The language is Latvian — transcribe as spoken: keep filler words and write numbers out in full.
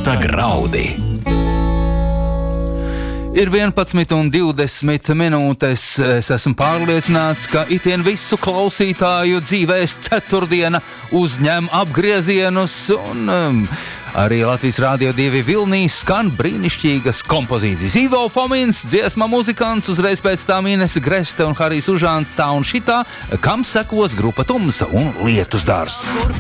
Zelta graudi. Ir vienpadsmit un divdesmit minūtes. Es esmu pārliecināts, ka itin visu klausītāju dzīvēs ceturtdiena uzņem apgriezienus, un um, arī Latvijas Rādio divi Vilnī skan brīnišķīgas kompozīcijas. Ivo Fomins, dziesma muzikants, uzreiz pēc tām Inese Greste un Harijs Užāns, tā un šitā, kam sekos grupa Tumsa un Lietus dārs.